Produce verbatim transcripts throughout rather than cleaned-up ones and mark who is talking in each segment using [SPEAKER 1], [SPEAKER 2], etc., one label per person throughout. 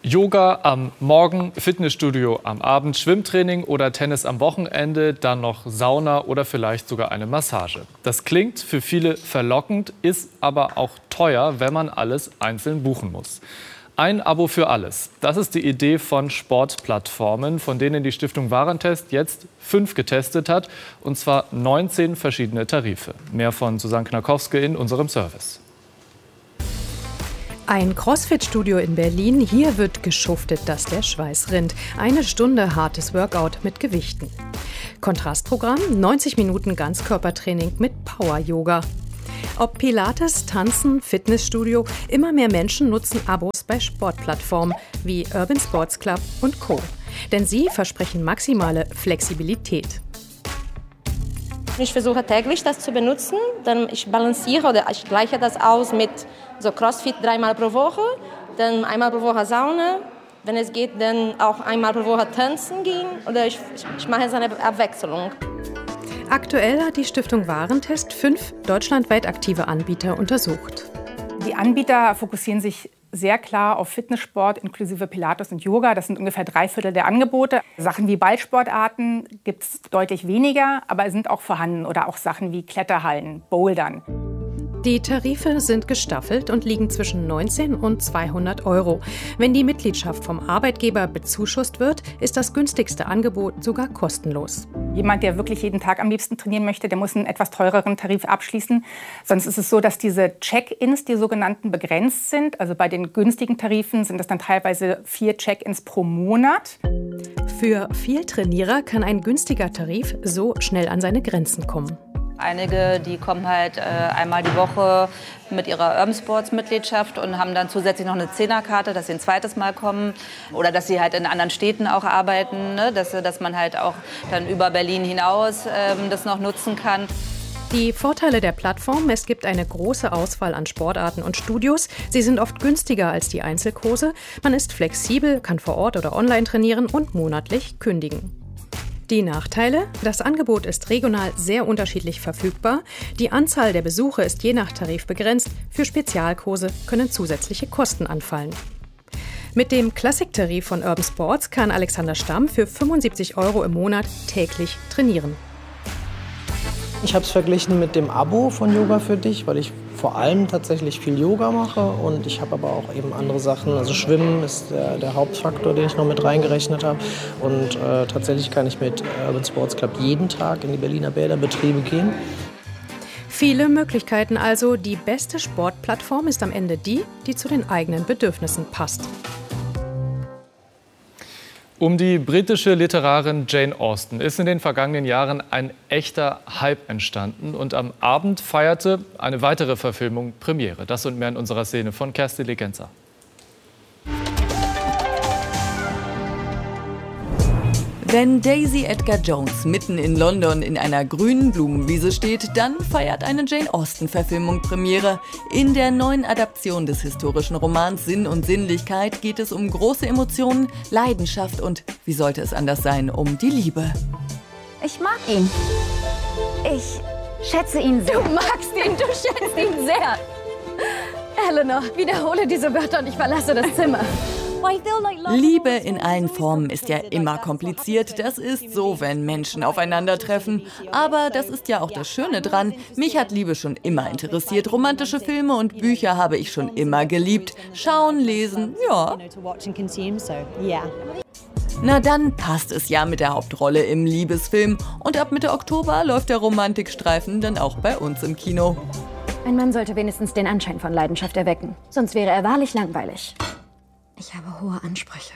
[SPEAKER 1] Yoga am Morgen, Fitnessstudio am Abend, Schwimmtraining oder Tennis am Wochenende, dann noch Sauna oder vielleicht sogar eine Massage. Das klingt für viele verlockend, ist aber auch teuer, wenn man alles einzeln buchen muss. Ein Abo für alles. Das ist die Idee von Sportplattformen, von denen die Stiftung Warentest jetzt fünf getestet hat, und zwar neunzehn verschiedene Tarife. Mehr von Susanne Knakowske in unserem Service.
[SPEAKER 2] Ein Crossfit-Studio in Berlin. Hier wird geschuftet, dass der Schweiß rinnt. Eine Stunde hartes Workout mit Gewichten. Kontrastprogramm, neunzig Minuten Ganzkörpertraining mit Power-Yoga. Ob Pilates, Tanzen, Fitnessstudio, immer mehr Menschen nutzen Abos bei Sportplattformen wie Urban Sports Club und Co. Denn sie versprechen maximale Flexibilität.
[SPEAKER 3] Ich versuche täglich das zu benutzen, dann ich balanciere oder ich gleiche das aus mit so Crossfit dreimal pro Woche, dann einmal pro Woche Sauna, wenn es geht, dann auch einmal pro Woche tanzen gehen oder ich, ich mache so eine Abwechslung.
[SPEAKER 2] Aktuell hat die Stiftung Warentest fünf deutschlandweit aktive Anbieter untersucht.
[SPEAKER 4] Die Anbieter fokussieren sich sehr klar auf Fitnesssport inklusive Pilates und Yoga. Das sind ungefähr drei Viertel der Angebote. Sachen wie Ballsportarten gibt es deutlich weniger, aber sind auch vorhanden. Oder auch Sachen wie Kletterhallen, Bouldern.
[SPEAKER 2] Die Tarife sind gestaffelt und liegen zwischen neunzehn und zweihundert Euro. Wenn die Mitgliedschaft vom Arbeitgeber bezuschusst wird, ist das günstigste Angebot sogar kostenlos.
[SPEAKER 4] Jemand, der wirklich jeden Tag am liebsten trainieren möchte, der muss einen etwas teureren Tarif abschließen. Sonst ist es so, dass diese Check-ins, die sogenannten, begrenzt sind. Also bei den günstigen Tarifen sind es dann teilweise vier Check-ins pro Monat.
[SPEAKER 2] Für Vieltrainierer kann ein günstiger Tarif so schnell an seine Grenzen kommen.
[SPEAKER 5] Einige, die kommen halt äh, einmal die Woche mit ihrer Urban Sports Mitgliedschaft und haben dann zusätzlich noch eine Zehnerkarte, dass sie ein zweites Mal kommen oder dass sie halt in anderen Städten auch arbeiten, ne? dass, dass man halt auch dann über Berlin hinaus ähm, das noch nutzen kann.
[SPEAKER 2] Die Vorteile der Plattform: Es gibt eine große Auswahl an Sportarten und Studios. Sie sind oft günstiger als die Einzelkurse. Man ist flexibel, kann vor Ort oder online trainieren und monatlich kündigen. Die Nachteile: Das Angebot ist regional sehr unterschiedlich verfügbar. Die Anzahl der Besuche ist je nach Tarif begrenzt. Für Spezialkurse können zusätzliche Kosten anfallen. Mit dem Klassiktarif von Urban Sports kann Alexander Stamm für fünfundsiebzig Euro im Monat täglich trainieren.
[SPEAKER 6] Ich habe es verglichen mit dem Abo von Yoga für dich, weil ich vor allem tatsächlich viel Yoga mache und ich habe aber auch eben andere Sachen. Also Schwimmen ist der, der Hauptfaktor, den ich noch mit reingerechnet habe. Und äh, tatsächlich kann ich mit Urban Sports Club jeden Tag in die Berliner Bäderbetriebe gehen.
[SPEAKER 2] Viele Möglichkeiten also. Die beste Sportplattform ist am Ende die, die zu den eigenen Bedürfnissen passt.
[SPEAKER 1] Um die britische Literarin Jane Austen ist in den vergangenen Jahren ein echter Hype entstanden. Und am Abend feierte eine weitere Verfilmung Premiere. Das und mehr in unserer Szene von Kerstin Legenza.
[SPEAKER 7] Wenn Daisy Edgar Jones mitten in London in einer grünen Blumenwiese steht, dann feiert eine Jane Austen-Verfilmung Premiere. In der neuen Adaption des historischen Romans Sinn und Sinnlichkeit geht es um große Emotionen, Leidenschaft und, wie sollte es anders sein, um die Liebe.
[SPEAKER 8] Ich mag ihn. Ich schätze ihn sehr.
[SPEAKER 9] Du magst ihn, du schätzt ihn sehr. Eleanor, wiederhole diese Wörter und ich verlasse das Zimmer.
[SPEAKER 7] Liebe in allen Formen ist ja immer kompliziert. Das ist so, wenn Menschen aufeinandertreffen. Aber das ist ja auch das Schöne dran. Mich hat Liebe schon immer interessiert. Romantische Filme und Bücher habe ich schon immer geliebt. Schauen, lesen, ja. Na dann passt es ja mit der Hauptrolle im Liebesfilm. Und ab Mitte Oktober läuft der Romantikstreifen dann auch bei uns im Kino.
[SPEAKER 8] Ein Mann sollte wenigstens den Anschein von Leidenschaft erwecken. Sonst wäre er wahrlich langweilig. Ich habe hohe Ansprüche.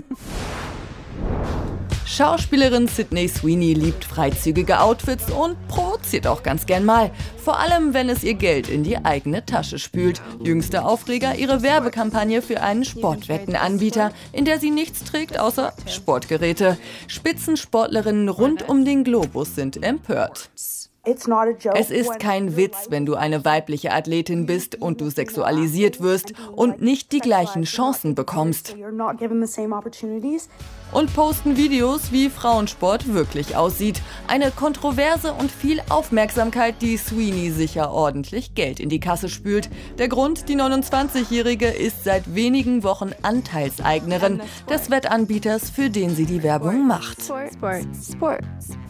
[SPEAKER 7] Schauspielerin Sydney Sweeney liebt freizügige Outfits und provoziert auch ganz gern mal. Vor allem, wenn es ihr Geld in die eigene Tasche spült. Jüngster Aufreger: ihre Werbekampagne für einen Sportwettenanbieter, in der sie nichts trägt außer Sportgeräte. Spitzensportlerinnen rund um den Globus sind empört. Es ist kein Witz, wenn du eine weibliche Athletin bist und du sexualisiert wirst und nicht die gleichen Chancen bekommst. Und posten Videos, wie Frauensport wirklich aussieht. Eine Kontroverse und viel Aufmerksamkeit, die Sweeney sicher ordentlich Geld in die Kasse spült. Der Grund, die neunundzwanzigjährige ist seit wenigen Wochen Anteilseignerin des Wettanbieters, für den sie die Werbung macht.
[SPEAKER 8] Sport, Sport.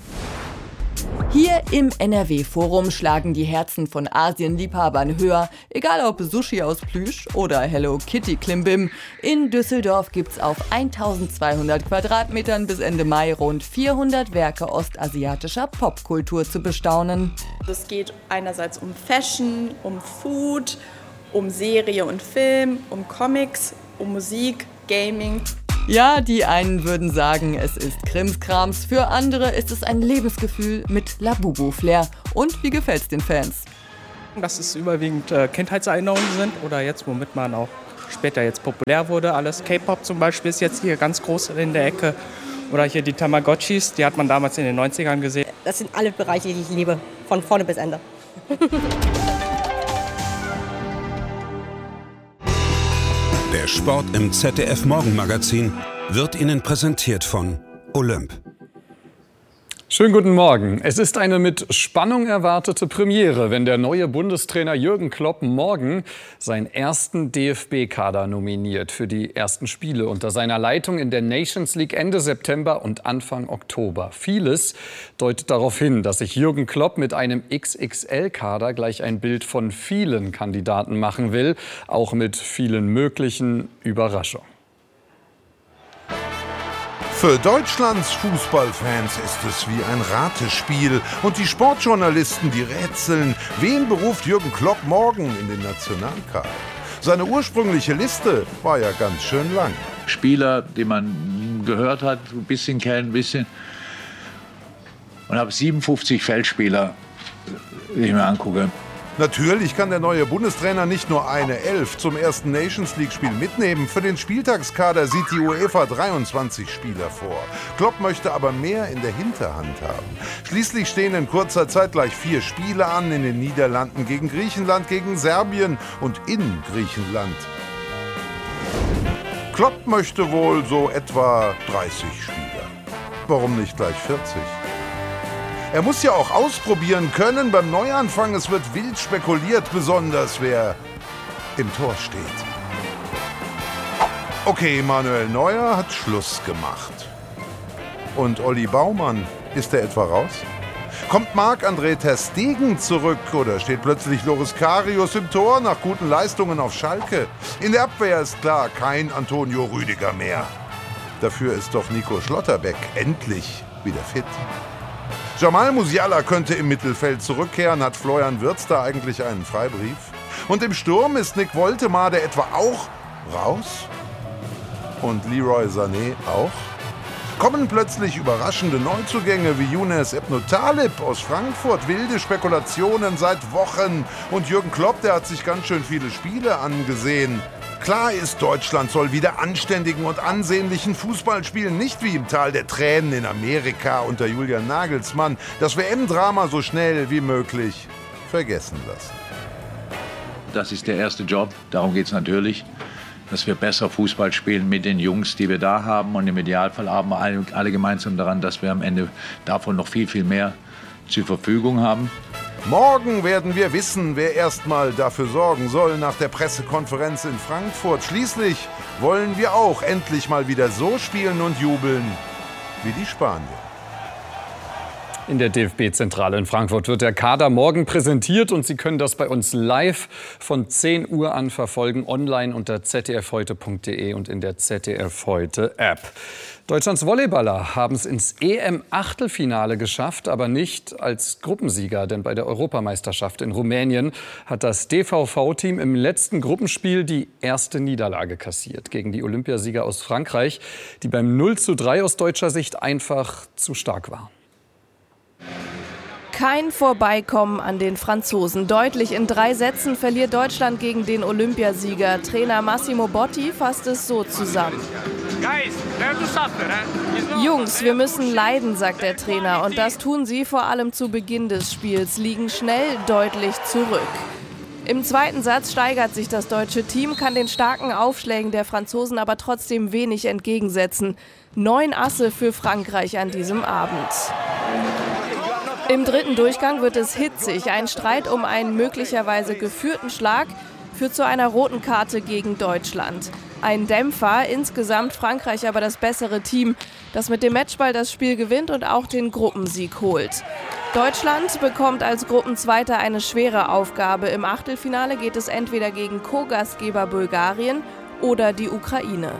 [SPEAKER 7] Hier im N R W-Forum schlagen die Herzen von Asienliebhabern höher, egal ob Sushi aus Plüsch oder Hello Kitty Klimbim. In Düsseldorf gibt's auf eintausendzweihundert Quadratmetern bis Ende Mai rund vierhundert Werke ostasiatischer Popkultur zu bestaunen.
[SPEAKER 10] Es geht einerseits um Fashion, um Food, um Serie und Film, um Comics, um Musik, Gaming.
[SPEAKER 7] Ja, die einen würden sagen, es ist Krimskrams, für andere ist es ein Lebensgefühl mit Labubu-Flair. Und wie gefällt's den Fans?
[SPEAKER 11] Dass es überwiegend äh, Kindheitserinnerungen sind oder jetzt, womit man auch später jetzt populär wurde. Alles K-Pop zum Beispiel ist jetzt hier ganz groß in der Ecke. Oder hier die Tamagotchis, die hat man damals in den neunzigern gesehen.
[SPEAKER 12] Das sind alle Bereiche, die ich liebe, von vorne bis Ende.
[SPEAKER 13] Der Sport im Z D F-Morgenmagazin wird Ihnen präsentiert von Olymp.
[SPEAKER 14] Schönen guten Morgen. Es ist eine mit Spannung erwartete Premiere, wenn der neue Bundestrainer Jürgen Klopp morgen seinen ersten D F B-Kader nominiert für die ersten Spiele unter seiner Leitung in der Nations League Ende September und Anfang Oktober. Vieles deutet darauf hin, dass sich Jürgen Klopp mit einem X X L-Kader gleich ein Bild von vielen Kandidaten machen will, auch mit vielen möglichen Überraschungen.
[SPEAKER 15] Für Deutschlands Fußballfans ist es wie ein Ratespiel. Und die Sportjournalisten, die rätseln, wen beruft Jürgen Klopp morgen in den Nationalkader? Seine ursprüngliche Liste war ja ganz schön lang.
[SPEAKER 16] Spieler, die man gehört hat, ein bisschen kennen, ein bisschen. Und habe siebenundfünfzig Feldspieler, die ich mir angucke.
[SPEAKER 15] Natürlich kann der neue Bundestrainer nicht nur eine Elf zum ersten Nations-League-Spiel mitnehmen. Für den Spieltagskader sieht die UEFA dreiundzwanzig Spieler vor. Klopp möchte aber mehr in der Hinterhand haben. Schließlich stehen in kurzer Zeit gleich vier Spiele an, in den Niederlanden gegen Griechenland, gegen Serbien und in Griechenland. Klopp möchte wohl so etwa dreißig Spieler. Warum nicht gleich vierzig? Er muss ja auch ausprobieren können beim Neuanfang. Es wird wild spekuliert, besonders wer im Tor steht. Okay, Manuel Neuer hat Schluss gemacht. Und Olli Baumann, ist er etwa raus? Kommt Marc-André ter Stegen zurück oder steht plötzlich Loris Karius im Tor nach guten Leistungen auf Schalke? In der Abwehr ist klar, kein Antonio Rüdiger mehr. Dafür ist doch Nico Schlotterbeck endlich wieder fit. Jamal Musiala könnte im Mittelfeld zurückkehren. Hat Florian Wirtz da eigentlich einen Freibrief? Und im Sturm ist Nick Woltemade etwa auch raus? Und Leroy Sané auch? Kommen plötzlich überraschende Neuzugänge wie Younes Ebno Talib aus Frankfurt? Wilde Spekulationen seit Wochen. Und Jürgen Klopp, der hat sich ganz schön viele Spiele angesehen. Klar ist, Deutschland soll wieder anständigen und ansehnlichen Fußball spielen, nicht wie im Tal der Tränen in Amerika unter Julian Nagelsmann. Das W M-Drama so schnell wie möglich vergessen lassen.
[SPEAKER 16] Das ist der erste Job, darum geht es natürlich, dass wir besser Fußball spielen mit den Jungs, die wir da haben. Und im Idealfall haben wir alle, alle gemeinsam daran, dass wir am Ende davon noch viel, viel mehr zur Verfügung haben.
[SPEAKER 15] Morgen werden wir wissen, wer erstmal dafür sorgen soll nach der Pressekonferenz in Frankfurt. Schließlich wollen wir auch endlich mal wieder so spielen und jubeln wie die Spanier.
[SPEAKER 14] In der D F B-Zentrale in Frankfurt wird der Kader morgen präsentiert und Sie können das bei uns live von zehn Uhr an verfolgen, online unter z d f heute punkt d e und in der Z D F Heute App. Deutschlands Volleyballer haben es ins E M-Achtelfinale geschafft, aber nicht als Gruppensieger. Denn bei der Europameisterschaft in Rumänien hat das D V V-Team im letzten Gruppenspiel die erste Niederlage kassiert gegen die Olympiasieger aus Frankreich, die beim null zu drei aus deutscher Sicht einfach zu stark waren.
[SPEAKER 17] Kein Vorbeikommen an den Franzosen. Deutlich in drei Sätzen verliert Deutschland gegen den Olympiasieger. Trainer Massimo Botti fasst es so zusammen. Jungs, wir müssen leiden, sagt der Trainer. Und das tun sie vor allem zu Beginn des Spiels, liegen schnell deutlich zurück. Im zweiten Satz steigert sich das deutsche Team, kann den starken Aufschlägen der Franzosen aber trotzdem wenig entgegensetzen. Neun Asse für Frankreich an diesem Abend. Im dritten Durchgang wird es hitzig. Ein Streit um einen möglicherweise geführten Schlag führt zu einer roten Karte gegen Deutschland. Ein Dämpfer, insgesamt Frankreich aber das bessere Team, das mit dem Matchball das Spiel gewinnt und auch den Gruppensieg holt. Deutschland bekommt als Gruppenzweiter eine schwere Aufgabe. Im Achtelfinale geht es entweder gegen Co-Gastgeber Bulgarien oder die Ukraine.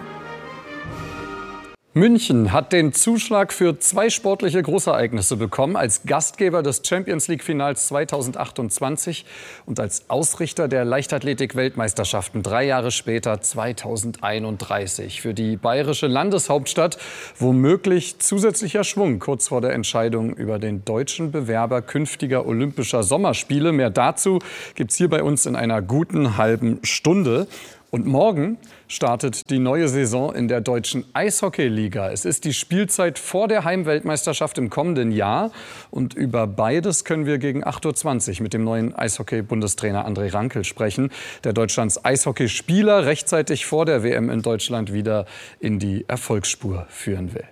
[SPEAKER 14] München hat den Zuschlag für zwei sportliche Großereignisse bekommen, als Gastgeber des Champions-League-Finals zweitausendachtundzwanzig und als Ausrichter der Leichtathletik-Weltmeisterschaften drei Jahre später zweitausendeinunddreißig. Für die bayerische Landeshauptstadt womöglich zusätzlicher Schwung kurz vor der Entscheidung über den deutschen Bewerber künftiger Olympischer Sommerspiele. Mehr dazu gibt's hier bei uns in einer guten halben Stunde. Und morgen startet die neue Saison in der deutschen Eishockey-Liga. Es ist die Spielzeit vor der Heimweltmeisterschaft im kommenden Jahr. Und über beides können wir gegen acht Uhr zwanzig mit dem neuen Eishockey-Bundestrainer André Rankel sprechen, der Deutschlands Eishockeyspieler rechtzeitig vor der W M in Deutschland wieder in die Erfolgsspur führen will.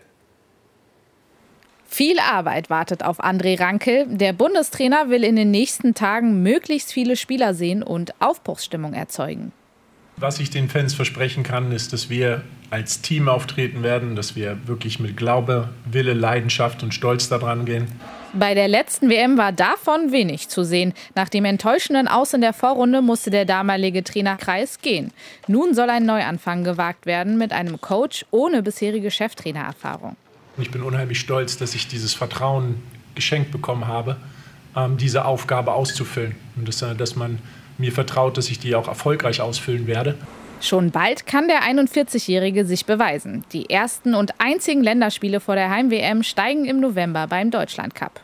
[SPEAKER 18] Viel Arbeit wartet auf André Rankel. Der Bundestrainer will in den nächsten Tagen möglichst viele Spieler sehen und Aufbruchsstimmung erzeugen.
[SPEAKER 19] Was ich den Fans versprechen kann, ist, dass wir als Team auftreten werden, dass wir wirklich mit Glaube, Wille, Leidenschaft und Stolz daran gehen.
[SPEAKER 18] Bei der letzten W M war davon wenig zu sehen. Nach dem enttäuschenden Aus in der Vorrunde musste der damalige Trainer Kreis gehen. Nun soll ein Neuanfang gewagt werden mit einem Coach ohne bisherige Cheftrainererfahrung.
[SPEAKER 19] Ich bin unheimlich stolz, dass ich dieses Vertrauen geschenkt bekommen habe, diese Aufgabe auszufüllen. Und dass, dass man mir vertraut, dass ich die auch erfolgreich ausfüllen werde.
[SPEAKER 18] Schon bald kann der einundvierzigjährige sich beweisen. Die ersten und einzigen Länderspiele vor der Heim-W M steigen im November beim Deutschlandcup.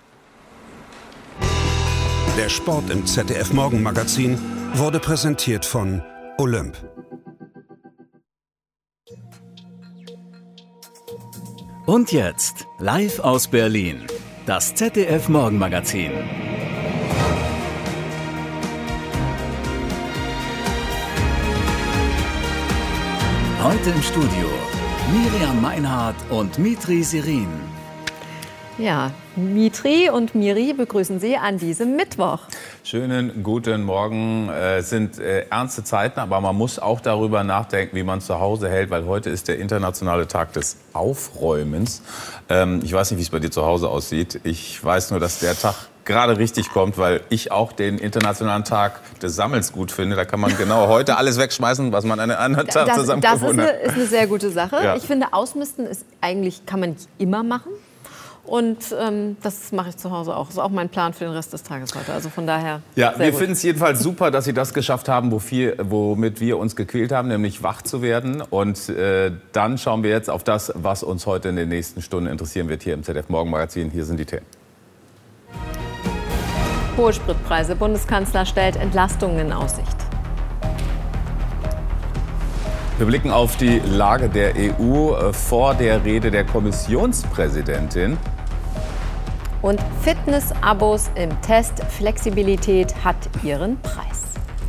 [SPEAKER 13] Der Sport im Z D F Morgenmagazin wurde präsentiert von Olymp.
[SPEAKER 20] Und jetzt live aus Berlin, das Z D F Morgenmagazin. Heute im Studio Miriam Meinhardt und Mitri Sirin.
[SPEAKER 21] Ja, Mitri und Miri begrüßen Sie an diesem Mittwoch.
[SPEAKER 22] Schönen guten Morgen. Es sind äh, ernste Zeiten, aber man muss auch darüber nachdenken, wie man zu Hause hält, weil heute ist der internationale Tag des Aufräumens. Ähm, ich weiß nicht, wie es bei dir zu Hause aussieht. Ich weiß nur, dass der Tag gerade richtig kommt, weil ich auch den internationalen Tag des Sammelns gut finde. Da kann man genau heute alles wegschmeißen, was man an einem anderen Tag
[SPEAKER 21] das,
[SPEAKER 22] zusammengefunden hat.
[SPEAKER 21] Das ist eine, ist eine sehr gute Sache.
[SPEAKER 22] Ja.
[SPEAKER 21] Ich finde, Ausmisten ist eigentlich, kann man immer machen. Und ähm, das mache ich zu Hause auch. Das ist auch mein Plan für den Rest des Tages heute. Also von daher.
[SPEAKER 22] Ja, wir finden es jedenfalls super, dass Sie das geschafft haben, womit wir uns gequält haben, nämlich wach zu werden. Und äh, dann schauen wir jetzt auf das, was uns heute in den nächsten Stunden interessieren wird hier im Z D F Morgenmagazin. Hier sind die Themen.
[SPEAKER 21] Hohe Spritpreise. Bundeskanzler stellt Entlastungen in Aussicht.
[SPEAKER 22] Wir blicken auf die Lage der E U vor der Rede der Kommissionspräsidentin.
[SPEAKER 21] Und Fitness-Abos im Test. Flexibilität hat ihren Preis.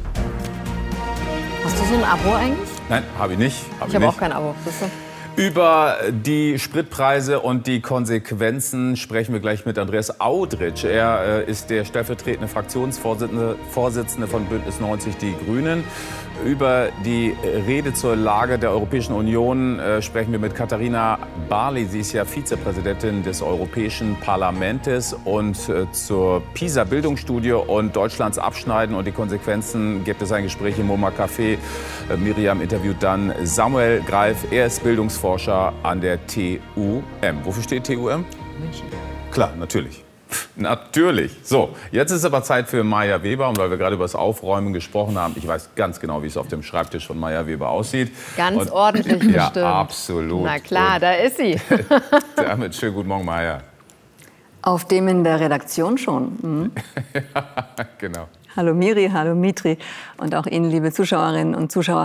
[SPEAKER 21] Hast du so ein Abo eigentlich?
[SPEAKER 22] Nein, habe ich nicht. Hab
[SPEAKER 21] ich habe auch kein Abo. Siehst du?
[SPEAKER 22] Über die Spritpreise und die Konsequenzen sprechen wir gleich mit Andreas Audritsch. Er äh, ist der stellvertretende Fraktionsvorsitzende Vorsitzende von Bündnis neunzig Die Grünen. Über die Rede zur Lage der Europäischen Union äh, sprechen wir mit Katharina Barley. Sie ist ja Vizepräsidentin des Europäischen Parlaments. Und äh, zur PISA-Bildungsstudie und Deutschlands Abschneiden und die Konsequenzen gibt es ein Gespräch im MoMA Café. Äh, Miriam interviewt dann Samuel Greif. Er ist Bildungsforscher an der T U M. Wofür steht T U M?
[SPEAKER 21] München.
[SPEAKER 22] Klar, natürlich. Natürlich. So, jetzt ist aber Zeit für Maja Weber. Und weil wir gerade über das Aufräumen gesprochen haben, ich weiß ganz genau, wie es auf dem Schreibtisch von Maja Weber aussieht.
[SPEAKER 21] Ganz
[SPEAKER 22] und,
[SPEAKER 21] ordentlich bestimmt.
[SPEAKER 22] Ja, absolut.
[SPEAKER 21] Na klar,
[SPEAKER 22] und
[SPEAKER 21] da ist sie.
[SPEAKER 22] damit schönen guten Morgen, Maja.
[SPEAKER 23] Auf dem in der Redaktion schon. Mhm.
[SPEAKER 22] Ja, genau.
[SPEAKER 23] Hallo Miri, hallo Mitri und auch Ihnen, liebe Zuschauerinnen und Zuschauer.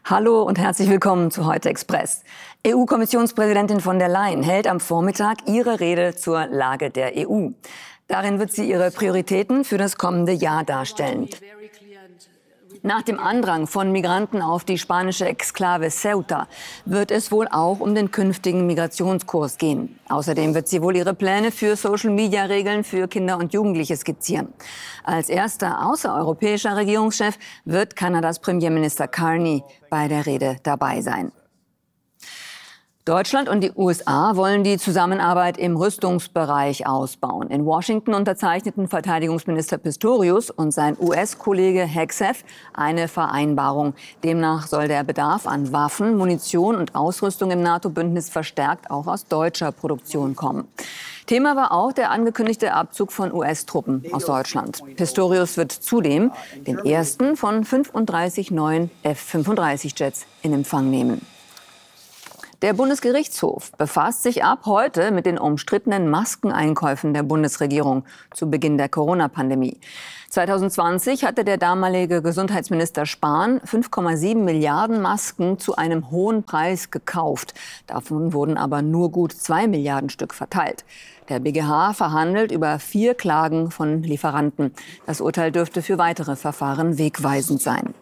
[SPEAKER 23] Hallo und herzlich willkommen zu Heute Express. E U-Kommissionspräsidentin von der Leyen hält am Vormittag ihre Rede zur Lage der E U. Darin wird sie ihre Prioritäten für das kommende Jahr darstellen. Nach dem Andrang von Migranten auf die spanische Exklave Ceuta wird es wohl auch um den künftigen Migrationskurs gehen. Außerdem wird sie wohl ihre Pläne für Social-Media-Regeln für Kinder und Jugendliche skizzieren. Als erster außereuropäischer Regierungschef wird Kanadas Premierminister Carney bei der Rede dabei sein. Deutschland und die U S A wollen die Zusammenarbeit im Rüstungsbereich ausbauen. In Washington unterzeichneten Verteidigungsminister Pistorius und sein U S-Kollege Hegseth eine Vereinbarung. Demnach soll der Bedarf an Waffen, Munition und Ausrüstung im NATO-Bündnis verstärkt auch aus deutscher Produktion kommen. Thema war auch der angekündigte Abzug von U S-Truppen aus Deutschland. Pistorius wird zudem den ersten von fünfunddreißig neuen F fünfunddreißig Jets in Empfang nehmen. Der Bundesgerichtshof befasst sich ab heute mit den umstrittenen Maskeneinkäufen der Bundesregierung zu Beginn der Corona-Pandemie. zwanzig zwanzig hatte der damalige Gesundheitsminister Spahn fünf Komma sieben Milliarden Masken zu einem hohen Preis gekauft. Davon wurden aber nur gut zwei Milliarden Stück verteilt. Der B G H verhandelt über vier Klagen von Lieferanten. Das Urteil dürfte für weitere Verfahren wegweisend sein.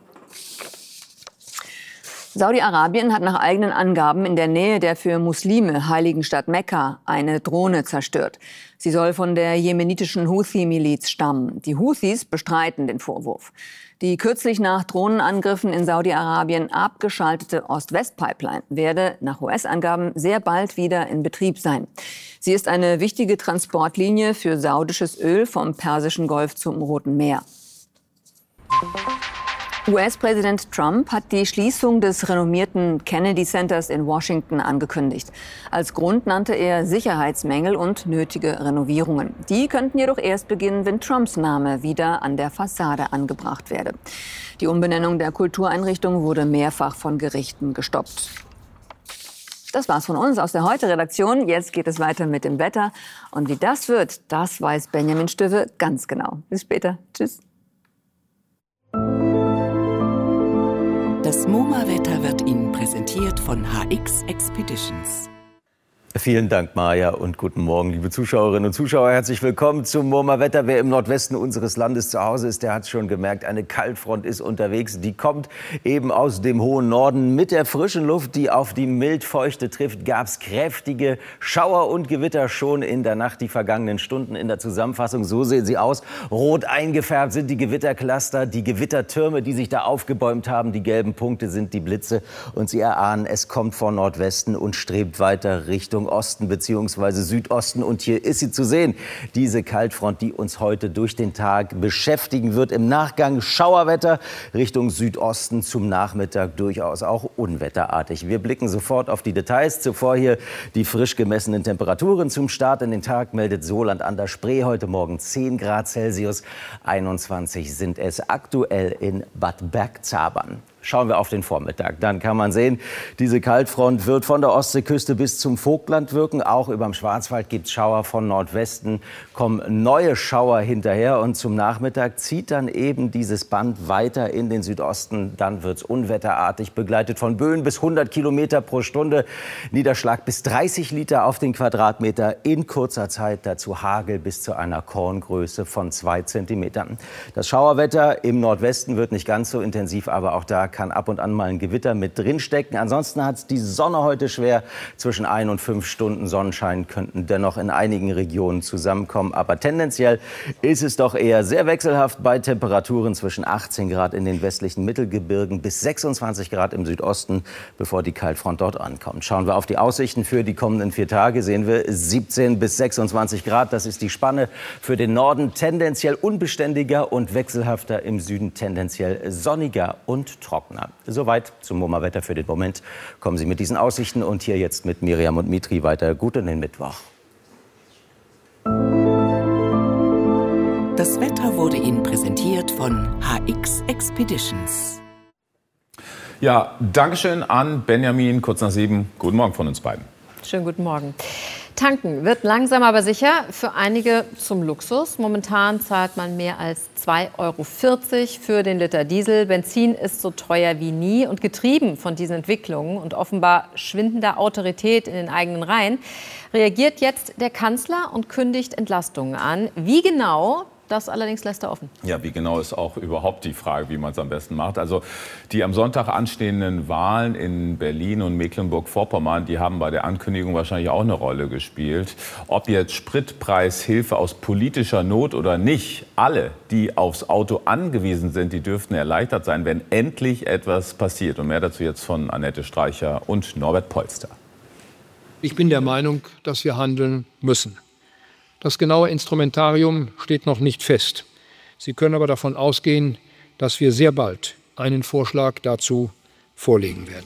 [SPEAKER 23] Saudi-Arabien hat nach eigenen Angaben in der Nähe der für Muslime heiligen Stadt Mekka eine Drohne zerstört. Sie soll von der jemenitischen Houthi-Miliz stammen. Die Houthis bestreiten den Vorwurf. Die kürzlich nach Drohnenangriffen in Saudi-Arabien abgeschaltete Ost-West-Pipeline werde nach U S-Angaben sehr bald wieder in Betrieb sein. Sie ist eine wichtige Transportlinie für saudisches Öl vom Persischen Golf zum Roten Meer. U S-Präsident Trump hat die Schließung des renommierten Kennedy Centers in Washington angekündigt. Als Grund nannte er Sicherheitsmängel und nötige Renovierungen. Die könnten jedoch erst beginnen, wenn Trumps Name wieder an der Fassade angebracht werde. Die Umbenennung der Kultureinrichtung wurde mehrfach von Gerichten gestoppt. Das war's von uns aus der Heute-Redaktion. Jetzt geht es weiter mit dem Wetter. Und wie das wird, das weiß Benjamin Stöwe ganz genau. Bis später. Tschüss.
[SPEAKER 3] Das MoMA-Wetter wird Ihnen präsentiert von H X Expeditions.
[SPEAKER 4] Vielen Dank, Maja, und guten Morgen, liebe Zuschauerinnen und Zuschauer. Herzlich willkommen zum MoMA-Wetter. Wer im Nordwesten unseres Landes zu Hause ist, der hat schon gemerkt, eine Kaltfront ist unterwegs. Die kommt eben aus dem hohen Norden. Mit der frischen Luft, die auf die mild-feuchte trifft, gab es kräftige Schauer und Gewitter schon in der Nacht, die vergangenen Stunden. In der Zusammenfassung, so sehen sie aus. Rot eingefärbt sind die Gewittercluster, die Gewittertürme, die sich da aufgebäumt haben. Die gelben Punkte sind die Blitze. Und Sie erahnen, es kommt von Nordwesten und strebt weiter Richtung Osten bzw. Südosten. Und hier ist sie zu sehen, diese Kaltfront, die uns heute durch den Tag beschäftigen wird. Im Nachgang Schauerwetter Richtung Südosten, zum Nachmittag durchaus auch unwetterartig. Wir blicken sofort auf die Details. Zuvor hier die frisch gemessenen Temperaturen zum Start in den Tag, meldet Soland an der Spree. Heute Morgen zehn Grad Celsius, einundzwanzig sind es aktuell in Bad Bergzabern. Schauen wir auf den Vormittag. Dann kann man sehen, diese Kaltfront wird von der Ostseeküste bis zum Vogtland wirken. Auch über dem Schwarzwald gibt es Schauer von Nordwesten, kommen neue Schauer hinterher. Und zum Nachmittag zieht dann eben dieses Band weiter in den Südosten. Dann wird es unwetterartig, begleitet von Böen bis hundert Kilometer pro Stunde. Niederschlag bis dreißig Liter auf den Quadratmeter in kurzer Zeit. Dazu Hagel bis zu einer Korngröße von zwei Zentimetern. Das Schauerwetter im Nordwesten wird nicht ganz so intensiv, aber auch da kann ab und an mal ein Gewitter mit drin stecken. Ansonsten hat es die Sonne heute schwer. Zwischen ein und fünf Stunden Sonnenschein könnten dennoch in einigen Regionen zusammenkommen. Aber tendenziell ist es doch eher sehr wechselhaft bei Temperaturen zwischen achtzehn Grad in den westlichen Mittelgebirgen bis sechsundzwanzig Grad im Südosten, bevor die Kaltfront dort ankommt. Schauen wir auf die Aussichten für die kommenden vier Tage, sehen wir siebzehn bis sechsundzwanzig Grad. Das ist die Spanne für den Norden, tendenziell unbeständiger und wechselhafter, im Süden tendenziell sonniger und trockener. Soweit zum MoMA-Wetter für den Moment. Kommen Sie mit diesen Aussichten und hier jetzt mit Miriam und Mitri weiter. Gut in den Mittwoch.
[SPEAKER 3] Das Wetter wurde Ihnen präsentiert von H X Expeditions.
[SPEAKER 22] Ja, Dankeschön an Benjamin. Kurz nach sieben. Guten Morgen von uns beiden.
[SPEAKER 21] Schönen guten Morgen. Tanken wird langsam aber sicher für einige zum Luxus. Momentan zahlt man mehr als zwei Euro vierzig für den Liter Diesel. Benzin ist so teuer wie nie. Und getrieben von diesen Entwicklungen und offenbar schwindender Autorität in den eigenen Reihen, reagiert jetzt der Kanzler und kündigt Entlastungen an. Wie genau? Das allerdings lässt er offen.
[SPEAKER 22] Ja, wie genau ist auch überhaupt die Frage, wie man es am besten macht. Also die am Sonntag anstehenden Wahlen in Berlin und Mecklenburg-Vorpommern, die haben bei der Ankündigung wahrscheinlich auch eine Rolle gespielt. Ob jetzt Spritpreishilfe aus politischer Not oder nicht, alle, die aufs Auto angewiesen sind, die dürften erleichtert sein, wenn endlich etwas passiert. Und mehr dazu jetzt von Annette Streicher und Norbert Polster.
[SPEAKER 2] Ich bin der Meinung, dass wir handeln müssen. Das genaue Instrumentarium steht noch nicht fest. Sie können aber davon ausgehen, dass wir sehr bald einen Vorschlag dazu vorlegen werden.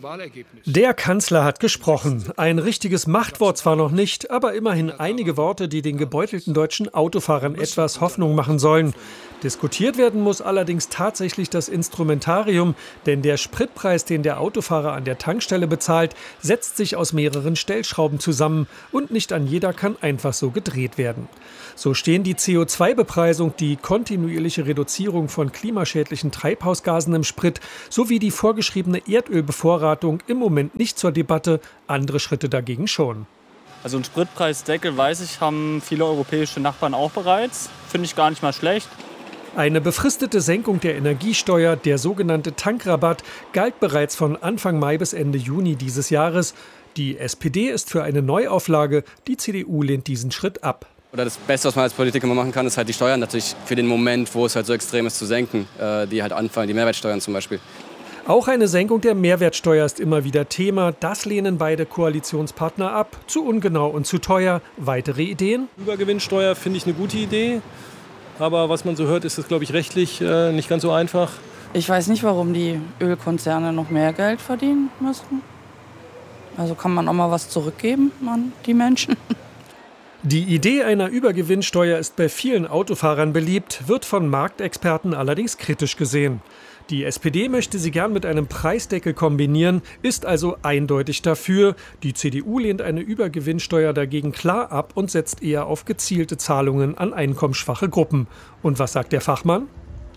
[SPEAKER 5] Der Kanzler hat gesprochen. Ein richtiges Machtwort zwar noch nicht, aber immerhin einige Worte, die den gebeutelten deutschen Autofahrern etwas Hoffnung machen sollen. Diskutiert werden muss allerdings tatsächlich das Instrumentarium, denn der Spritpreis, den der Autofahrer an der Tankstelle bezahlt, setzt sich aus mehreren Stellschrauben zusammen und nicht an jeder kann einfach so gedreht werden. So stehen die C O zwei Bepreisung, die kontinuierliche Reduzierung von klimaschädlichen Treibhausgasen im Sprit sowie die vorgeschriebene Erdölbevorratung im Moment nicht zur Debatte, andere Schritte dagegen schon.
[SPEAKER 6] Also einen Spritpreisdeckel, weiß ich, haben viele europäische Nachbarn auch bereits. Finde ich gar nicht mal schlecht.
[SPEAKER 5] Eine befristete Senkung der Energiesteuer, der sogenannte Tankrabatt, galt bereits von Anfang Mai bis Ende Juni dieses Jahres. Die S P D ist für eine Neuauflage, die C D U lehnt diesen Schritt ab.
[SPEAKER 24] Oder das Beste, was man als Politiker machen kann, ist halt die Steuern natürlich für den Moment, wo es halt so extrem ist, zu senken, äh, die halt anfallen, die Mehrwertsteuern zum Beispiel.
[SPEAKER 5] Auch eine Senkung der Mehrwertsteuer ist immer wieder Thema. Das lehnen beide Koalitionspartner ab. Zu ungenau und zu teuer. Weitere Ideen?
[SPEAKER 25] Übergewinnsteuer finde ich eine gute Idee. Aber was man so hört, ist es, glaube ich, rechtlich äh, nicht ganz so einfach.
[SPEAKER 26] Ich weiß nicht, warum die Ölkonzerne noch mehr Geld verdienen müssten. Also kann man auch mal was zurückgeben an die Menschen.
[SPEAKER 5] Die Idee einer Übergewinnsteuer ist bei vielen Autofahrern beliebt, wird von Marktexperten allerdings kritisch gesehen. Die S P D möchte sie gern mit einem Preisdeckel kombinieren, ist also eindeutig dafür. Die C D U lehnt eine Übergewinnsteuer dagegen klar ab und setzt eher auf gezielte Zahlungen an einkommensschwache Gruppen. Und was sagt der Fachmann?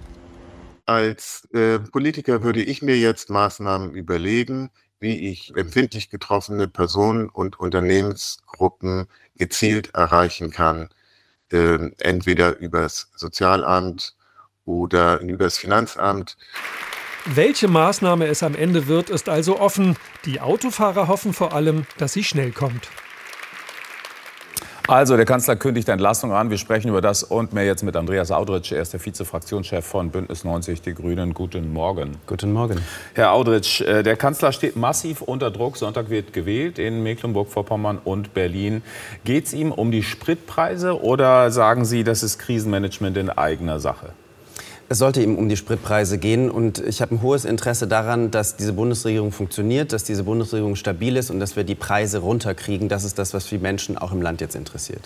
[SPEAKER 27] Als äh, Politiker würde ich mir jetzt Maßnahmen überlegen, wie ich empfindlich getroffene Personen und Unternehmensgruppen gezielt erreichen kann. Äh, entweder übers Sozialamt oder übers Finanzamt.
[SPEAKER 5] Welche Maßnahme es am Ende wird, ist also offen. Die Autofahrer hoffen vor allem, dass sie schnell kommt.
[SPEAKER 22] Also, der Kanzler kündigt Entlastung an. Wir sprechen über das und mehr jetzt mit Andreas Audritsch. Er ist der Vize-Fraktionschef von Bündnis neunzig Die Grünen. Guten Morgen.
[SPEAKER 28] Guten Morgen.
[SPEAKER 22] Herr Audritsch, der Kanzler steht massiv unter Druck. Sonntag wird gewählt in Mecklenburg-Vorpommern und Berlin. Geht es ihm um die Spritpreise oder sagen Sie, das ist Krisenmanagement in eigener Sache?
[SPEAKER 28] Es sollte ihm um die Spritpreise gehen und ich habe ein hohes Interesse daran, dass diese Bundesregierung funktioniert, dass diese Bundesregierung stabil ist und dass wir die Preise runterkriegen. Das ist das, was die Menschen auch im Land jetzt interessiert.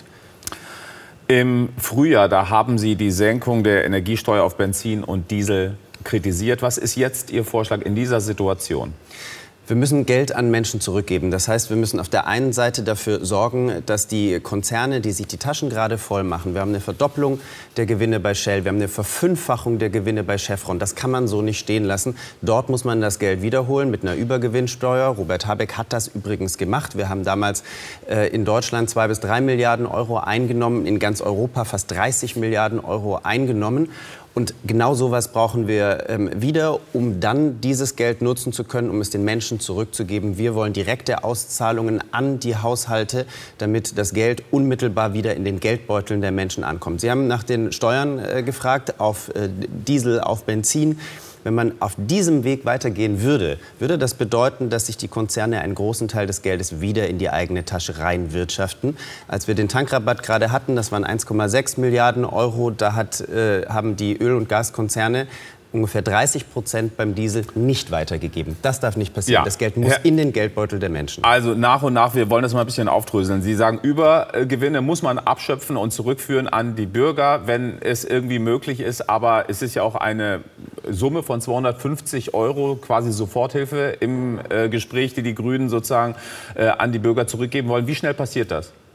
[SPEAKER 22] Im Frühjahr, da haben Sie die Senkung der Energiesteuer auf Benzin und Diesel kritisiert. Was ist jetzt Ihr Vorschlag in dieser Situation?
[SPEAKER 28] Wir müssen Geld an Menschen zurückgeben. Das heißt, wir müssen auf der einen Seite dafür sorgen, dass die Konzerne, die sich die Taschen gerade voll machen, wir haben eine Verdopplung der Gewinne bei Shell, wir haben eine Verfünffachung der Gewinne bei Chevron. Das kann man so nicht stehen lassen. Dort muss man das Geld wiederholen mit einer Übergewinnsteuer. Robert Habeck hat das übrigens gemacht. Wir haben damals äh, in Deutschland zwei bis drei Milliarden Euro eingenommen, in ganz Europa fast dreißig Milliarden Euro eingenommen. Und genau sowas brauchen wir ähm, wieder, um dann dieses Geld nutzen zu können, um es den Menschen zurückzugeben. Wir wollen direkte Auszahlungen an die Haushalte, damit das Geld unmittelbar wieder in den Geldbeuteln der Menschen ankommt. Sie haben nach den Steuern äh, gefragt, auf äh, Diesel, auf Benzin. Wenn man auf diesem Weg weitergehen würde, würde das bedeuten, dass sich die Konzerne einen großen Teil des Geldes wieder in die eigene Tasche reinwirtschaften. Als wir den Tankrabatt gerade hatten, das waren eins Komma sechs Milliarden Euro, da hat, äh, haben die Öl- und Gaskonzerne ungefähr dreißig Prozent beim Diesel nicht weitergegeben. Das darf nicht passieren. Ja. Das Geld muss in den Geldbeutel der Menschen.
[SPEAKER 22] Also nach und nach, wir wollen das mal ein bisschen aufdröseln. Sie sagen, Übergewinne muss man abschöpfen und zurückführen an die Bürger, wenn es irgendwie möglich ist. Aber es ist ja auch eine Summe von zweihundertfünfzig Euro, quasi Soforthilfe im äh, Gespräch, die die Grünen sozusagen äh, an die Bürger zurückgeben wollen. Wie schnell passiert das?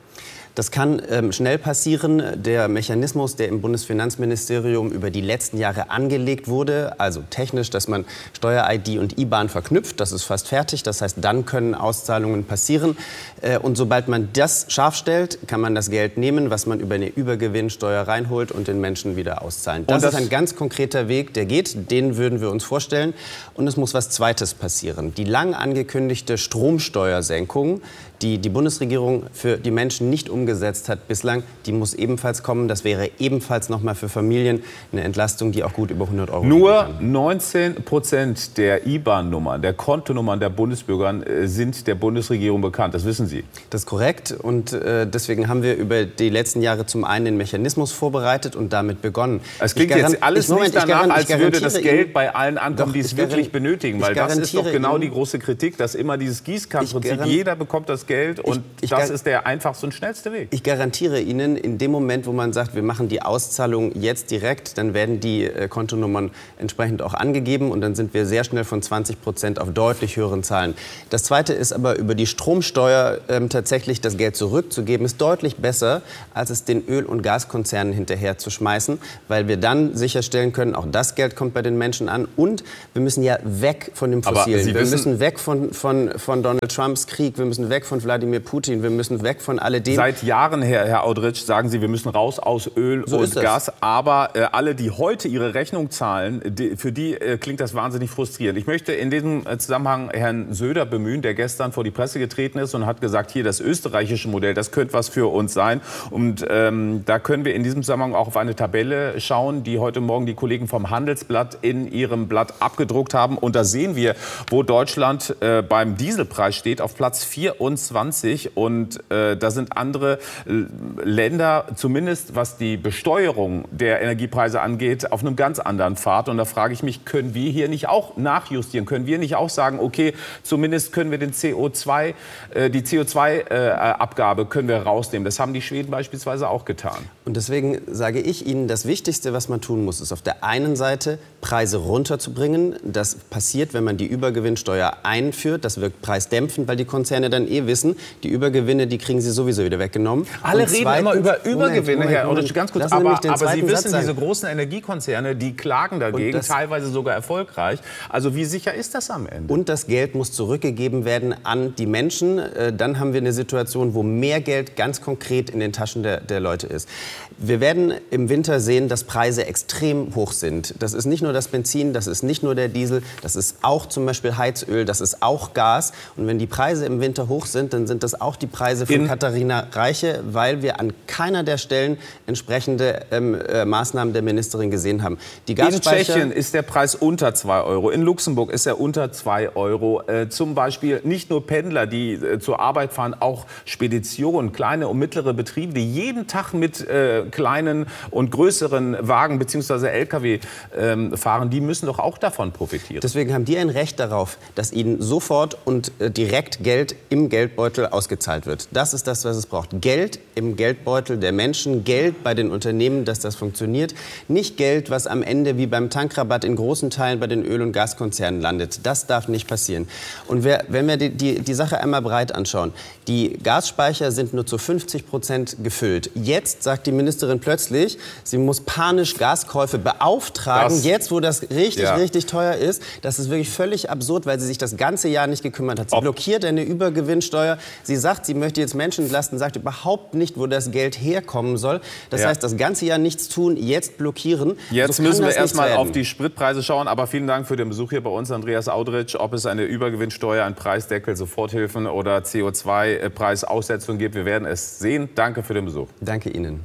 [SPEAKER 28] Das kann ähm, schnell passieren. Der Mechanismus, der im Bundesfinanzministerium über die letzten Jahre angelegt wurde, also technisch, dass man Steuer-I D und I B A N verknüpft, das ist fast fertig. Das heißt, dann können Auszahlungen passieren. Äh, und sobald man das scharf stellt, kann man das Geld nehmen, was man über eine Übergewinnsteuer reinholt und den Menschen wieder auszahlen. Das, das ist ein ganz konkreter Weg, der geht. Den würden wir uns vorstellen. Und es muss was Zweites passieren. Die lang angekündigte Stromsteuersenkung, die die Bundesregierung für die Menschen nicht umgesetzt hat bislang, die muss ebenfalls kommen. Das wäre ebenfalls noch mal für Familien eine Entlastung, die auch gut über hundert Euro
[SPEAKER 22] Nur neunzehn Prozent der I B A N-Nummern, der Kontonummern der Bundesbürger äh, sind der Bundesregierung bekannt. Das wissen Sie.
[SPEAKER 28] Das ist korrekt. Und äh, deswegen haben wir über die letzten Jahre zum einen den Mechanismus vorbereitet und damit begonnen.
[SPEAKER 22] Es klingt jetzt alles ich, Moment, nicht danach, als würde das Geld Ihnen, bei allen ankommen, doch, die es wirklich benötigen. Weil das ist doch genau Ihnen, die große Kritik, dass immer dieses Gießkannenprinzip, jeder bekommt das Geld und ich, ich das ist der einfachste und schnellste Weg.
[SPEAKER 28] Ich garantiere Ihnen, in dem Moment, wo man sagt, wir machen die Auszahlung jetzt direkt, dann werden die äh, Kontonummern entsprechend auch angegeben und dann sind wir sehr schnell von zwanzig Prozent auf deutlich höheren Zahlen. Das Zweite ist aber, über die Stromsteuer ähm, tatsächlich das Geld zurückzugeben, ist deutlich besser, als es den Öl- und Gaskonzernen hinterher zu schmeißen, weil wir dann sicherstellen können, auch das Geld kommt bei den Menschen an und wir müssen ja weg von dem Fossilen. Wir müssen weg von, von, von Donald Trumps Krieg, wir müssen weg von Wladimir Putin, wir müssen weg von alledem.
[SPEAKER 22] Seit Jahren her, Herr Audrich, sagen Sie, wir müssen raus aus Öl so und Gas. Aber äh, alle, die heute ihre Rechnung zahlen, die, für die äh, klingt das wahnsinnig frustrierend. Ich möchte in diesem Zusammenhang Herrn Söder bemühen, der gestern vor die Presse getreten ist und hat gesagt, hier das österreichische Modell, das könnte was für uns sein. Und ähm, da können wir in diesem Zusammenhang auch auf eine Tabelle schauen, die heute Morgen die Kollegen vom Handelsblatt in ihrem Blatt abgedruckt haben. Und da sehen wir, wo Deutschland äh, beim Dieselpreis steht, auf Platz vierundzwanzig. Und äh, da sind andere äh, Länder, zumindest was die Besteuerung der Energiepreise angeht, auf einem ganz anderen Pfad. Und da frage ich mich, können wir hier nicht auch nachjustieren? Können wir nicht auch sagen, okay, zumindest können wir den C O zwei, äh, die C O zwei Abgabe können wir rausnehmen. Das haben die Schweden beispielsweise auch getan.
[SPEAKER 28] Und deswegen sage ich Ihnen, das Wichtigste, was man tun muss, ist auf der einen Seite Preise runterzubringen. Das passiert, wenn man die Übergewinnsteuer einführt. Das wirkt preisdämpfend, weil die Konzerne dann eh wissen, die Übergewinne, die kriegen sie sowieso wieder weggenommen.
[SPEAKER 22] Alle und reden zweitens, immer über Übergewinne, Moment, Herr Audrich, ganz kurz. Aber, aber Sie wissen, diese großen Energiekonzerne, die klagen dagegen, das, teilweise sogar erfolgreich. Also wie sicher ist das am Ende?
[SPEAKER 28] Und das Geld muss zurückgegeben werden an die Menschen. Dann haben wir eine Situation, wo mehr Geld ganz konkret in den Taschen der, der Leute ist. Wir werden im Winter sehen, dass Preise extrem hoch sind. Das ist nicht nur das Benzin, das ist nicht nur der Diesel, das ist auch zum Beispiel Heizöl, das ist auch Gas. Und wenn die Preise im Winter hoch sind, dann sind das auch die Preise von in Katharina Reiche, weil wir an keiner der Stellen entsprechende ähm, äh, Maßnahmen der Ministerin gesehen haben.
[SPEAKER 22] Die in Tschechien ist der Preis unter zwei Euro, in Luxemburg ist er unter zwei Euro. Äh, zum Beispiel nicht nur Pendler, die äh, zur Arbeit fahren, auch Speditionen, kleine und mittlere Betriebe, die jeden Tag mit äh, kleinen und größeren Wagen bzw. L K W ähm, fahren, die müssen doch auch davon profitieren.
[SPEAKER 28] Deswegen haben die ein Recht darauf, dass ihnen sofort und äh, direkt Geld im Geldbeutel ausgezahlt wird. Das ist das, was es braucht. Geld im Geldbeutel der Menschen, Geld bei den Unternehmen, dass das funktioniert. Nicht Geld, was am Ende wie beim Tankrabatt in großen Teilen bei den Öl- und Gaskonzernen landet. Das darf nicht passieren. Und wer, wenn wir die, die, die Sache einmal breit anschauen, die Gasspeicher sind nur zu fünfzig Prozent gefüllt. Jetzt sagt die Ministerin plötzlich, sie muss panisch Gaskäufe beauftragen, das, jetzt wo das richtig, ja. richtig teuer ist. Das ist wirklich völlig absurd, weil sie sich das ganze Jahr nicht gekümmert hat. Sie Ob blockiert eine Übergewinnsteuer. Sie sagt, sie möchte jetzt Menschen entlasten, sagt überhaupt nicht, wo das Geld herkommen soll. Das ja. heißt, das ganze Jahr nichts tun, jetzt blockieren.
[SPEAKER 22] Jetzt so müssen wir erst mal auf die Spritpreise schauen. Aber vielen Dank für den Besuch hier bei uns, Andreas Audrich. Ob es eine Übergewinnsteuer, ein Preisdeckel, Soforthilfen oder C O zwei Preisaussetzung gibt, wir werden es sehen. Danke für den Besuch.
[SPEAKER 28] Danke Ihnen.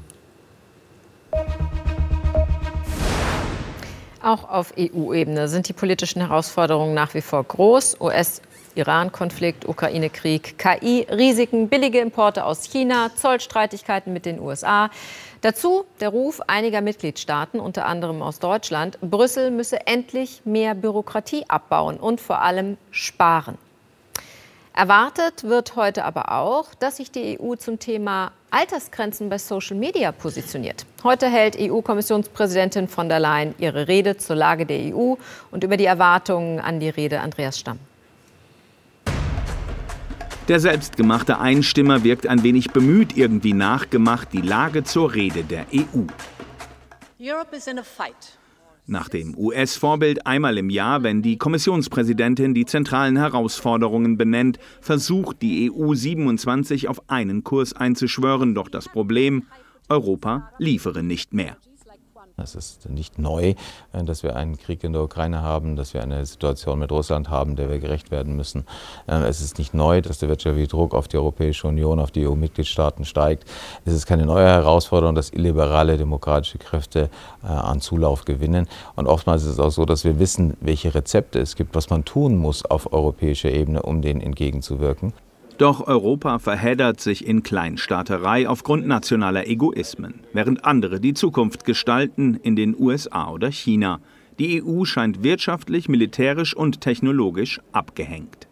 [SPEAKER 21] Auch auf E U-Ebene sind die politischen Herausforderungen nach wie vor groß. U S-Iran-Konflikt, Ukraine-Krieg, K I, Risiken, billige Importe aus China, Zollstreitigkeiten mit den U S A. Dazu der Ruf einiger Mitgliedstaaten, unter anderem aus Deutschland, Brüssel müsse endlich mehr Bürokratie abbauen und vor allem sparen. Erwartet wird heute aber auch, dass sich die E U zum Thema Altersgrenzen bei Social Media positioniert. Heute hält E U-Kommissionspräsidentin von der Leyen ihre Rede zur Lage der E U und über die Erwartungen an die Rede Andreas Stamm.
[SPEAKER 1] Der selbstgemachte Einstimmer wirkt ein wenig bemüht, irgendwie nachgemacht, die Lage zur Rede der E U.
[SPEAKER 7] Europe is in a fight.
[SPEAKER 1] Nach dem U S-Vorbild einmal im Jahr, wenn die Kommissionspräsidentin die zentralen Herausforderungen benennt, versucht die E U siebenundzwanzig auf einen Kurs einzuschwören. Doch das Problem: Europa liefere nicht mehr.
[SPEAKER 8] Es ist nicht neu, dass wir einen Krieg in der Ukraine haben, dass wir eine Situation mit Russland haben, der wir gerecht werden müssen. Es ist nicht neu, dass der wirtschaftliche Druck auf die Europäische Union, auf die E U-Mitgliedstaaten steigt. Es ist keine neue Herausforderung, dass illiberale demokratische Kräfte an Zulauf gewinnen. Und oftmals ist es auch so, dass wir wissen, welche Rezepte es gibt, was man tun muss auf europäischer Ebene, um denen entgegenzuwirken.
[SPEAKER 1] Doch Europa verheddert sich in Kleinstaaterei aufgrund nationaler Egoismen, während andere die Zukunft gestalten in den U S A oder China. Die E U scheint wirtschaftlich, militärisch und technologisch abgehängt.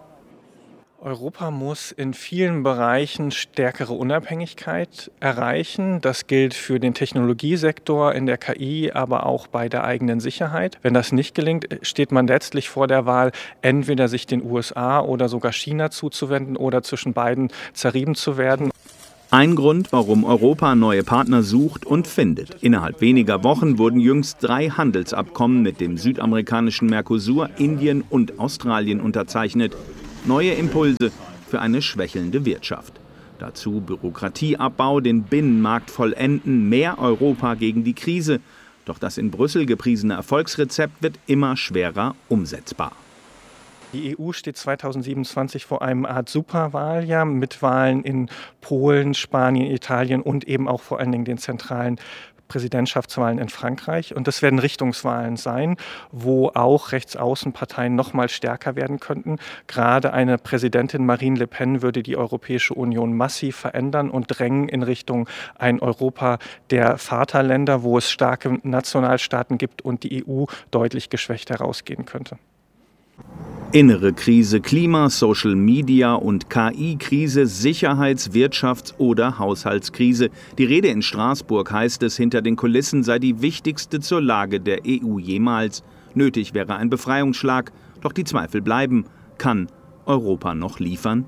[SPEAKER 9] Europa muss in vielen Bereichen stärkere Unabhängigkeit erreichen. Das gilt für den Technologiesektor, in der K I, aber auch bei der eigenen Sicherheit. Wenn das nicht gelingt, steht man letztlich vor der Wahl, entweder sich den U S A oder sogar China zuzuwenden oder zwischen beiden zerrieben zu werden.
[SPEAKER 1] Ein Grund, warum Europa neue Partner sucht und findet. Innerhalb weniger Wochen wurden jüngst drei Handelsabkommen mit dem südamerikanischen Mercosur, Indien und Australien unterzeichnet. Neue Impulse für eine schwächelnde Wirtschaft. Dazu Bürokratieabbau, den Binnenmarkt vollenden, mehr Europa gegen die Krise. Doch das in Brüssel gepriesene Erfolgsrezept wird immer schwerer umsetzbar.
[SPEAKER 9] Die E U steht zweitausendsiebenundzwanzig vor einem Art Superwahljahr mit Wahlen in Polen, Spanien, Italien und eben auch vor allen Dingen den zentralen Präsidentschaftswahlen in Frankreich. Und das werden Richtungswahlen sein, wo auch Rechtsaußenparteien noch mal stärker werden könnten. Gerade eine Präsidentin Marine Le Pen würde die Europäische Union massiv verändern und drängen in Richtung ein Europa der Vaterländer, wo es starke Nationalstaaten gibt und die E U deutlich geschwächt herausgehen könnte.
[SPEAKER 1] Innere Krise, Klima, Social Media und K I-Krise, Sicherheits-, Wirtschafts- oder Haushaltskrise. Die Rede in Straßburg heißt es, hinter den Kulissen sei die wichtigste zur Lage der E U jemals. Nötig wäre ein Befreiungsschlag, doch die Zweifel bleiben. Kann Europa noch liefern?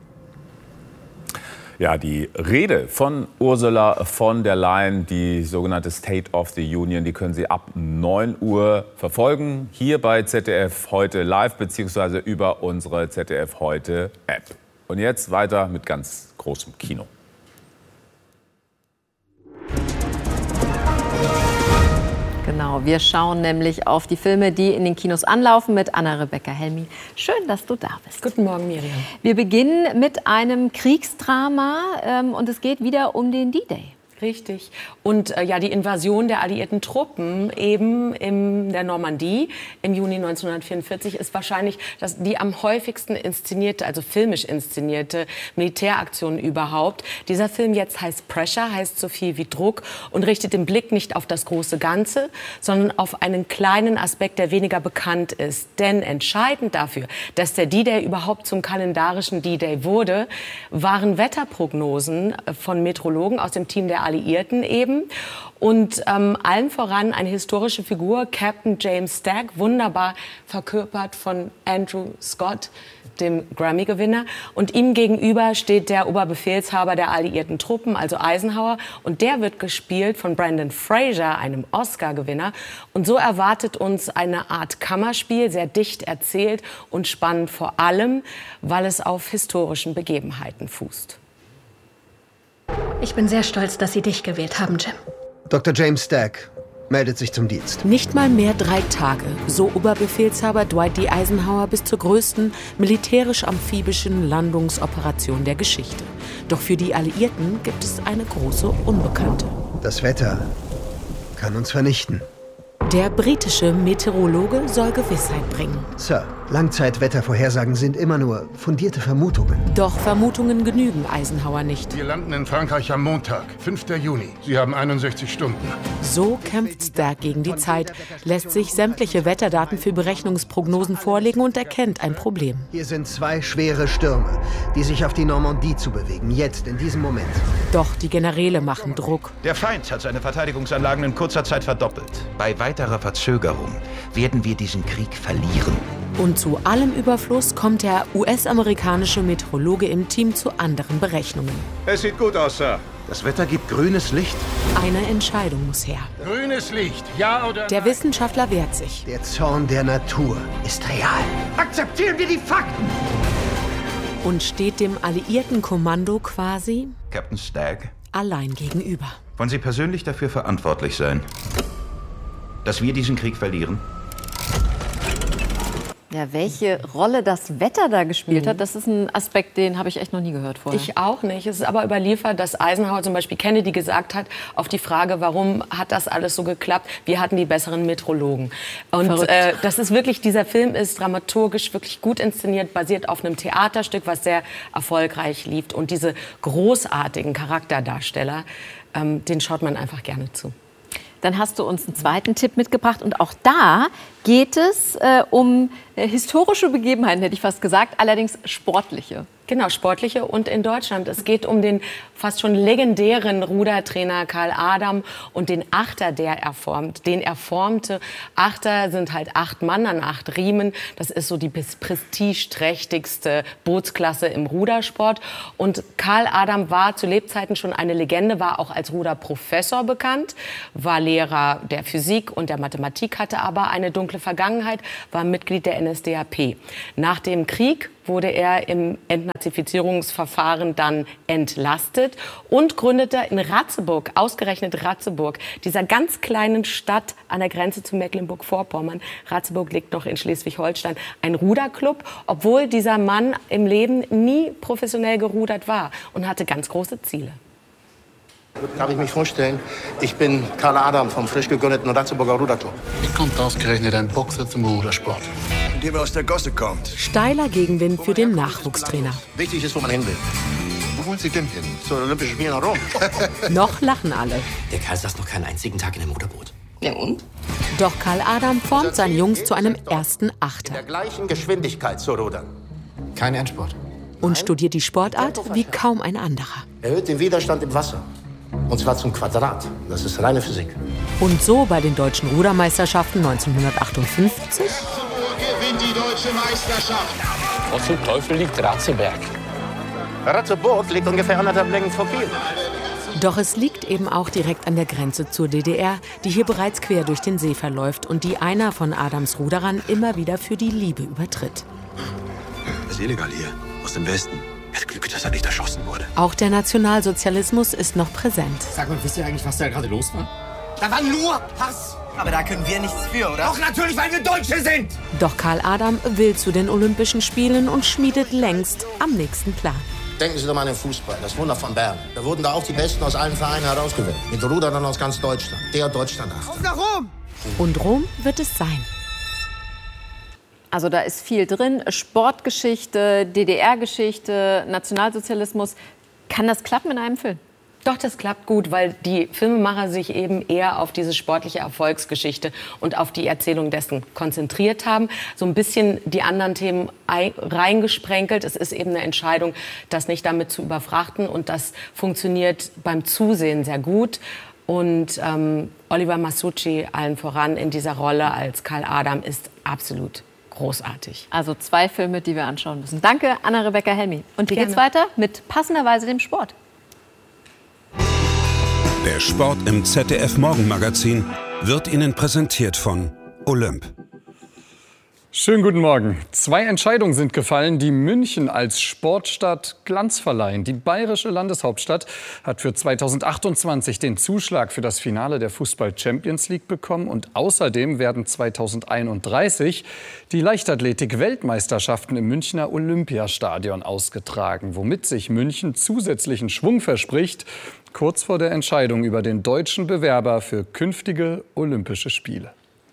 [SPEAKER 22] Ja, die Rede von Ursula von der Leyen, die sogenannte State of the Union, die können Sie ab neun Uhr verfolgen, hier bei Z D F Heute Live bzw. über unsere Z D F Heute App. Und jetzt weiter mit ganz großem Kino.
[SPEAKER 21] Genau, wir schauen nämlich auf die Filme, die in den Kinos anlaufen, mit Anna-Rebecca Helmi. Schön, dass du da bist.
[SPEAKER 10] Guten Morgen, Miriam.
[SPEAKER 21] Wir beginnen mit einem Kriegsdrama ähm, und es geht wieder um den D-Day.
[SPEAKER 10] Richtig. Und äh, ja, die Invasion der alliierten Truppen eben in der Normandie im Juni neunzehnhundertvierundvierzig ist wahrscheinlich das, die am häufigsten inszenierte, also filmisch inszenierte Militäraktion überhaupt. Dieser Film jetzt heißt Pressure, heißt so viel wie Druck und richtet den Blick nicht auf das große Ganze, sondern auf einen kleinen Aspekt, der weniger bekannt ist. Denn entscheidend dafür, dass der D-Day überhaupt zum kalendarischen D-Day wurde, waren Wetterprognosen von Meteorologen aus dem Team der Alliierten eben und ähm, allen voran eine historische Figur, Captain James Stack, wunderbar verkörpert von Andrew Scott, dem Grammy-Gewinner. Und ihm gegenüber steht der Oberbefehlshaber der alliierten Truppen, also Eisenhower. Und der wird gespielt von Brendan Fraser, einem Oscar-Gewinner. Und so erwartet uns eine Art Kammerspiel, sehr dicht erzählt und spannend vor allem, weil es auf historischen Begebenheiten fußt.
[SPEAKER 11] Ich bin sehr stolz, dass Sie dich gewählt haben, Jim.
[SPEAKER 12] Doktor James Stack meldet sich zum Dienst.
[SPEAKER 16] Nicht mal mehr drei Tage, so Oberbefehlshaber Dwight D. Eisenhower bis zur größten militärisch-amphibischen Landungsoperation der Geschichte. Doch für die Alliierten gibt es eine große Unbekannte.
[SPEAKER 12] Das Wetter kann uns vernichten.
[SPEAKER 16] Der britische Meteorologe soll Gewissheit bringen.
[SPEAKER 12] Sir, Langzeitwettervorhersagen sind immer nur fundierte Vermutungen.
[SPEAKER 16] Doch Vermutungen genügen Eisenhower nicht.
[SPEAKER 29] Wir landen in Frankreich am Montag, fünften Juni. Sie haben einundsechzig Stunden.
[SPEAKER 16] So kämpft Stack gegen die Zeit, lässt sich sämtliche Wetterdaten für Berechnungsprognosen vorlegen und erkennt ein Problem.
[SPEAKER 12] Hier sind zwei schwere Stürme, die sich auf die Normandie zubewegen, jetzt, in diesem Moment.
[SPEAKER 16] Doch die Generäle machen Druck.
[SPEAKER 30] Der Feind hat seine Verteidigungsanlagen in kurzer Zeit verdoppelt. Bei weiterer Verzögerung werden wir diesen Krieg verlieren.
[SPEAKER 16] Und zu allem Überfluss kommt der U S-amerikanische Meteorologe im Team zu anderen Berechnungen.
[SPEAKER 4] Es sieht gut aus, Sir. Das Wetter gibt grünes Licht.
[SPEAKER 16] Eine Entscheidung muss her.
[SPEAKER 4] Grünes Licht, ja oder nein?
[SPEAKER 16] Der Wissenschaftler wehrt sich.
[SPEAKER 12] Der Zorn der Natur ist real.
[SPEAKER 4] Akzeptieren wir die Fakten!
[SPEAKER 16] Und steht dem alliierten Kommando quasi
[SPEAKER 4] Captain Stagg,
[SPEAKER 16] allein gegenüber.
[SPEAKER 4] wollen Sie persönlich dafür verantwortlich sein, dass wir diesen Krieg verlieren?
[SPEAKER 21] Ja, welche Rolle das Wetter da gespielt hat, das ist ein Aspekt, den habe ich echt noch nie gehört vorher.
[SPEAKER 10] Ich auch nicht. Es ist aber überliefert, dass Eisenhower zum Beispiel Kennedy gesagt hat, auf die Frage, warum hat das alles so geklappt, wir hatten die besseren Meteorologen. Und äh, das ist wirklich, dieser Film ist dramaturgisch wirklich gut inszeniert, basiert auf einem Theaterstück, was sehr erfolgreich lief. Und diese großartigen Charakterdarsteller, ähm, denen schaut man einfach gerne zu.
[SPEAKER 21] Dann hast du uns einen zweiten Tipp mitgebracht und auch da geht es äh, um äh, historische Begebenheiten, hätte ich fast gesagt, allerdings sportliche.
[SPEAKER 10] Genau, sportliche und in Deutschland. Es geht um den fast schon legendären Rudertrainer Karl Adam und den Achter, der er formt. Den er formte. Achter sind halt acht Mann an acht Riemen. Das ist so die prestigeträchtigste Bootsklasse im Rudersport. Und Karl Adam war zu Lebzeiten schon eine Legende, war auch als Ruderprofessor bekannt, war Lehrer der Physik und der Mathematik, hatte aber eine dunkle Vergangenheit, war Mitglied der N S D A P. Nach dem Krieg wurde er im Entnazifizierungsverfahren dann entlastet und gründete in Ratzeburg, ausgerechnet Ratzeburg, dieser ganz kleinen Stadt an der Grenze zu Mecklenburg-Vorpommern. Ratzeburg liegt noch in Schleswig-Holstein, ein Ruderclub, obwohl dieser Mann im Leben nie professionell gerudert war und hatte ganz große Ziele.
[SPEAKER 13] Darf ich mich vorstellen? Ich bin Karl Adam vom frisch gegründeten Ratzeburger Ruderclub.
[SPEAKER 14] Wie kommt ausgerechnet ein Boxer zum Rudersport?
[SPEAKER 13] Indem er aus der Gosse kommt.
[SPEAKER 16] Steiler Gegenwind für den Nachwuchstrainer.
[SPEAKER 13] Wichtig ist, wo man hin will.
[SPEAKER 14] Wo wollen Sie denn hin?
[SPEAKER 13] Zu den Olympischen Spielen nach Rom.
[SPEAKER 16] Noch lachen alle.
[SPEAKER 15] Der Kerl saß noch keinen einzigen Tag in einem Ruderboot.
[SPEAKER 13] Ja und?
[SPEAKER 16] Doch Karl Adam formt seine Jungs zu einem ersten Achter.
[SPEAKER 13] In der gleichen Geschwindigkeit zu rudern.
[SPEAKER 15] Kein Endsport.
[SPEAKER 16] Und studiert die Sportart wie kaum ein anderer.
[SPEAKER 13] Erhöht den Widerstand im Wasser. Und zwar zum Quadrat. Das ist reine Physik.
[SPEAKER 16] Und so bei den deutschen Rudermeisterschaften neunzehnhundertachtundfünfzig.
[SPEAKER 14] Gewinnt die deutsche Meisterschaft.
[SPEAKER 13] Wo zum Teufel liegt Ratzeberg? Ratzeburg liegt ungefähr anderthalb Längen vor Kiel.
[SPEAKER 16] Doch es liegt eben auch direkt an der Grenze zur D D R, die hier bereits quer durch den See verläuft und die einer von Adams Ruderern immer wieder für die Liebe übertritt.
[SPEAKER 14] Das ist illegal hier, aus dem Westen. Das Glück, dass er nicht erschossen wurde.
[SPEAKER 16] Auch der Nationalsozialismus ist noch präsent.
[SPEAKER 15] Sag mal, wisst ihr eigentlich, was da gerade los war?
[SPEAKER 13] Da war nur Hass.
[SPEAKER 15] Aber da können wir nichts für, oder?
[SPEAKER 13] Doch natürlich, weil wir Deutsche sind.
[SPEAKER 16] Doch Karl Adam will zu den Olympischen Spielen und schmiedet längst am nächsten Plan.
[SPEAKER 13] Denken Sie doch mal an den Fußball, das Wunder von Bern. Da wurden da auch die Besten aus allen Vereinen herausgewählt. Mit Rudern aus ganz Deutschland. Der Deutschland-Achter.
[SPEAKER 14] Auf nach Rom!
[SPEAKER 16] Und Rom wird es sein.
[SPEAKER 21] Also da ist viel drin, Sportgeschichte, D D R-Geschichte, Nationalsozialismus. Kann das klappen in einem Film?
[SPEAKER 10] Doch, das klappt gut, weil die Filmemacher sich eben eher auf diese sportliche Erfolgsgeschichte und auf die Erzählung dessen konzentriert haben. So ein bisschen die anderen Themen reingesprenkelt. Es ist eben eine Entscheidung, das nicht damit zu überfrachten. Und das funktioniert beim Zusehen sehr gut. Und ähm, Oliver Masucci allen voran in dieser Rolle als Karl Adam ist absolut großartig.
[SPEAKER 21] Also zwei Filme, die wir anschauen müssen. Danke, Anna-Rebecca Helmi. Und wie
[SPEAKER 10] Gerne.
[SPEAKER 21] geht's weiter? Mit passenderweise dem Sport.
[SPEAKER 17] Der Sport im Z D F-Morgenmagazin wird Ihnen präsentiert von Olymp.
[SPEAKER 18] Schönen guten Morgen. Zwei Entscheidungen sind gefallen, die München als Sportstadt Glanz verleihen. Die bayerische Landeshauptstadt hat für zweitausendachtundzwanzig den Zuschlag für das Finale der Fußball-Champions League bekommen. Und außerdem werden zweitausendeinunddreißig die Leichtathletik-Weltmeisterschaften im Münchner Olympiastadion ausgetragen, womit sich München zusätzlichen Schwung verspricht, kurz vor der Entscheidung über den deutschen Bewerber für künftige Olympische Spiele.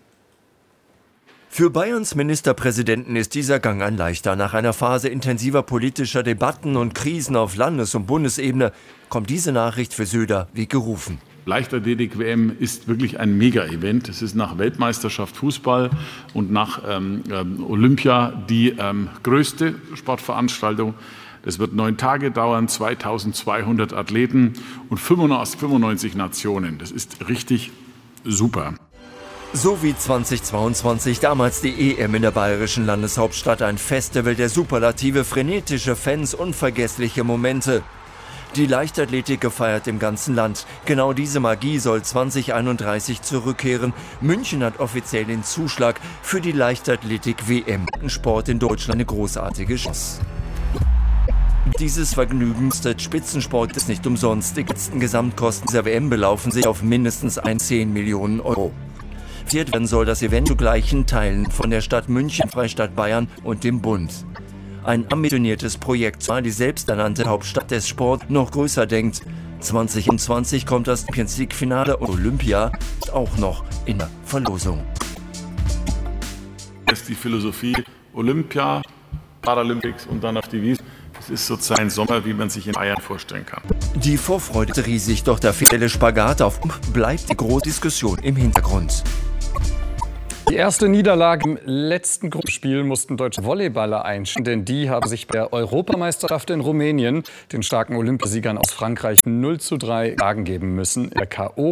[SPEAKER 19] Für Bayerns Ministerpräsidenten ist dieser Gang ein leichter. Nach einer Phase intensiver politischer Debatten und Krisen auf Landes- und Bundesebene kommt diese Nachricht für Söder wie gerufen.
[SPEAKER 20] Leichtathletik-W M ist wirklich ein Mega-Event. Es ist nach Weltmeisterschaft Fußball und nach ähm, Olympia die ähm, größte Sportveranstaltung. Es wird neun Tage dauern, zweitausendzweihundert Athleten und fünfundneunzig Nationen. Das ist richtig super.
[SPEAKER 19] So wie zweitausendzweiundzwanzig, damals die E M in der bayerischen Landeshauptstadt, ein Festival der Superlative, frenetische Fans, unvergessliche Momente. Die Leichtathletik gefeiert im ganzen Land. Genau diese Magie soll zwanzig einunddreißig zurückkehren. München hat offiziell den Zuschlag für die Leichtathletik-W M. Sport in Deutschland eine großartige Chance. Dieses Vergnügensstück Spitzensport ist nicht umsonst. Die letzten Gesamtkosten der W M belaufen sich auf mindestens zehn Millionen Euro. Finanziert werden soll das Event zu gleichen Teilen von der Stadt München, Freistaat Bayern und dem Bund. Ein ambitioniertes Projekt, zumal die selbsternannte Hauptstadt des Sports noch größer denkt. zwanzig zwanzig kommt das Champions League-Finale und Olympia ist auch noch in der Verlosung.
[SPEAKER 20] Das ist die Philosophie Olympia, Paralympics und dann auf die Wiesn. Es ist sozusagen ein Sommer, wie man sich in Bayern vorstellen kann.
[SPEAKER 19] Die Vorfreude ist riesig, doch der finanzielle Spagat auf bleibt die große Diskussion im Hintergrund.
[SPEAKER 18] Die erste Niederlage im letzten Gruppenspiel mussten deutsche Volleyballer einstehen, denn die haben sich bei der Europameisterschaft in Rumänien den starken Olympiasiegern aus Frankreich null zu drei geschlagen geben müssen. Der K O